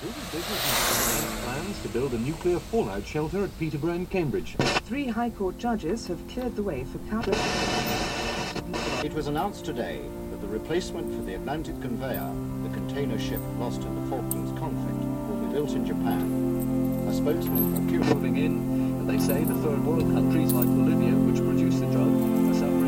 Plans to build a nuclear fallout shelter at Peterborough in Cambridge. 3 High Court judges have cleared the way for It was announced today that the replacement for the Atlantic conveyor, the container ship lost in the Falklands conflict, will be built in Japan. A spokesman for Cuba Moving in, and they say the third world countries like Bolivia, which produce the drug, are suffering.